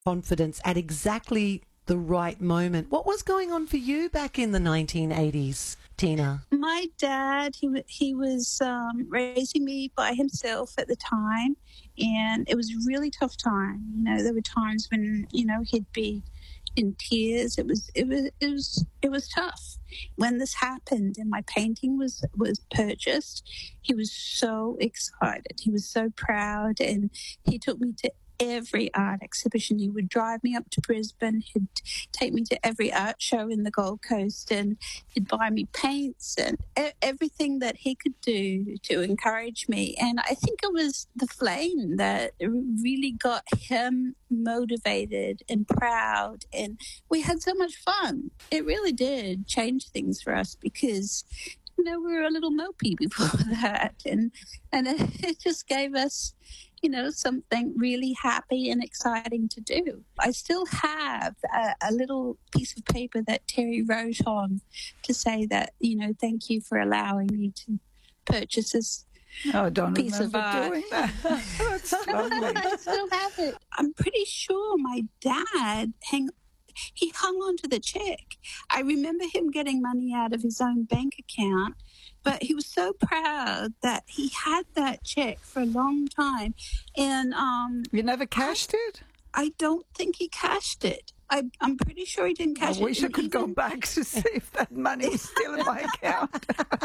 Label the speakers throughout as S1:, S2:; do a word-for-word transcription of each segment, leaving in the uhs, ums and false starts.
S1: confidence at exactly the right moment. What was going on for you back in the nineteen eighties, Tina?
S2: My dad, he, wa- he was um, raising me by himself at the time, and it was a really tough time. You know, there were times when, you know, he'd be in tears. It was, it was, it was, it was tough. When this happened and my painting was, was purchased, he was so excited. He was so proud, and he took me to every art exhibition. He would drive me up to Brisbane. He'd take me to every art show in the Gold Coast, and he'd buy me paints and e- everything that he could do to encourage me. And I think it was the flame that really got him motivated and proud. And we had so much fun. It really did change things for us because, you know, we were a little mopey before that. And, and it just gave us, you know, something really happy and exciting to do. I still have a, a little piece of paper that Terry wrote on to say that, you know, thank you for allowing me to purchase this
S3: Oh, I don't
S2: piece of
S3: remember
S2: art.
S3: doing that. That's lovely.
S2: I still have it. I'm pretty sure my dad hang, he hung on to the check. I remember him getting money out of his own bank account, but he was so proud that he had that check for a long time. And um,
S3: You never cashed it?
S2: I don't think he cashed it. I, I'm pretty sure he didn't cash
S3: I
S2: it.
S3: wish I
S2: And
S3: could go
S2: even-
S3: back to see if that money is still in my account.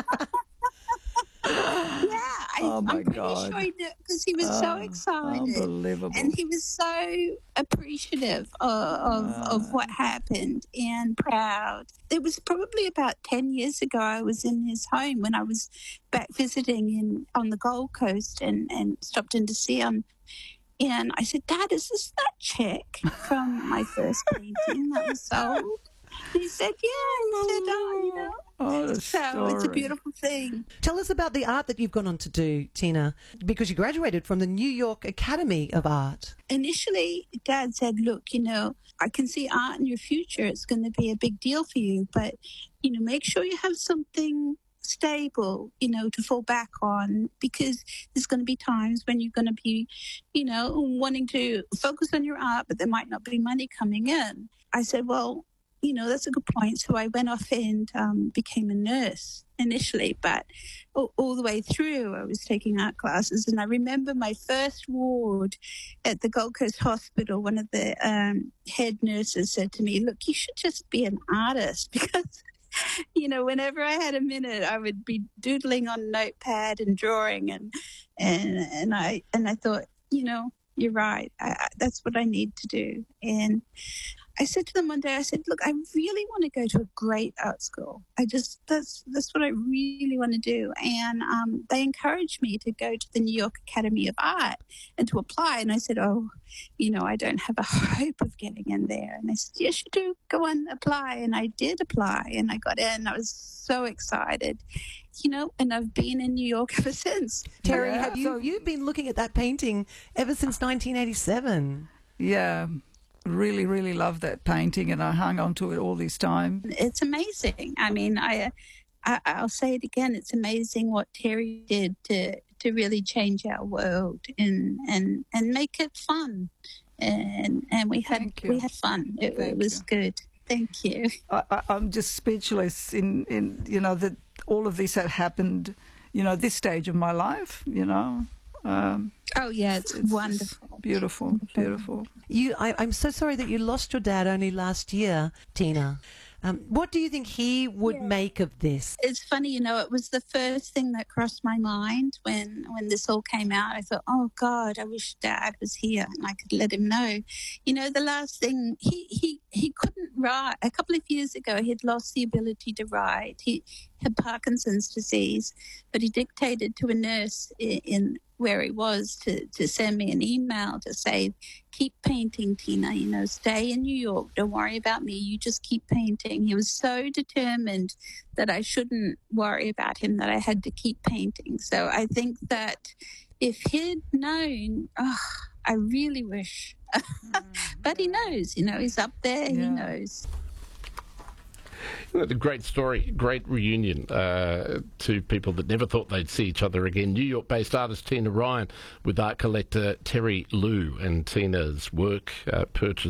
S2: Yeah, I,
S3: Oh, my
S2: I'm pretty
S3: God.
S2: sure he did because he was so
S3: Oh,
S2: excited.
S3: Unbelievable.
S2: And he was so appreciative of, of, of what happened and proud. It was probably about ten years ago I was in his home when I was back visiting in on the Gold Coast and, and stopped in to see him. And I said, Dad, is this that check from my first painting that was sold? And he said, yeah. He said, oh, you know.
S3: Oh, the
S2: So it's a
S3: story.
S2: beautiful thing.
S1: Tell us about the art that you've gone on to do, Tina, because you graduated from the New York Academy of Art.
S2: Initially, Dad said, look, you know, I can see art in your future. It's going to be a big deal for you. But, you know, make sure you have something stable, you know, to fall back on, because there's going to be times when you're going to be, you know, wanting to focus on your art, but there might not be money coming in. I said, well, you know, that's a good point. So I went off and um, became a nurse initially, but all, all the way through I was taking art classes. And I remember my first ward at the Gold Coast Hospital, one of the um, head nurses said to me, look, you should just be an artist, because you know, whenever I had a minute, I would be doodling on a notepad and drawing, and and and I and I thought, you know, you're right. I, I, that's what I need to do. And I said to them one day, I said, look, I really want to go to a great art school. I just, that's that's what I really want to do. And um, they encouraged me to go to the New York Academy of Art and to apply. And I said, oh, you know, I don't have a hope of getting in there. And they said, yes, you do. Go on, apply. And I did apply, and I got in. I was so excited, you know, and I've been in New York ever since.
S1: Terry,
S3: Yeah,
S1: have you,
S3: so-
S1: you've been looking at that painting ever since nineteen eighty-seven.
S3: Yeah, really, really love that painting, and I hung on to it all this time.
S2: It's amazing. I mean, I, I I'll say it again. It's amazing what Terry did to to really change our world and and and make it fun. And and we had
S3: Thank you.
S2: we had fun. It,
S3: Thank
S2: it was
S3: you.
S2: good. Thank you.
S3: I, I, I'm just speechless in, in, you know, that all of this had happened, you know, this stage of my life, you know. Um,
S2: Oh yeah, it's,
S3: it's
S2: wonderful.
S3: Beautiful, beautiful.
S1: You, I, I'm so sorry that you lost your dad only last year, Tina. Um, what do you think he would
S2: Yeah.
S1: make of this?
S2: It's funny, you know, it was the first thing that crossed my mind when, when this all came out. I thought, oh, God, I wish Dad was here and I could let him know. You know, the last thing, he, he, he couldn't write. A couple of years ago, he had lost the ability to write. He had Parkinson's disease, but he dictated to a nurse in, in where he was to, to send me an email to say, keep painting, Tina, you know, stay in New York. Don't worry about me. You just keep painting. He was so determined that I shouldn't worry about him, that I had to keep painting. So I think that if he'd known, oh, I really wish. But he knows, you know, he's up there. He
S3: Yeah.
S2: knows.
S4: A great story, great reunion. Uh, two people that never thought they'd see each other again. New York-based artist Tina Ryan with art collector Terry Liu, and Tina's work uh, purchased